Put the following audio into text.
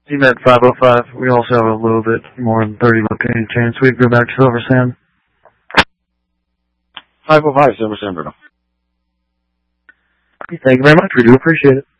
You met 505. We also have a little bit more than 30 locating chance. We'd go back to Silver Sand. 505, Silver Sand, Bruno. Thank you very much. We do appreciate it.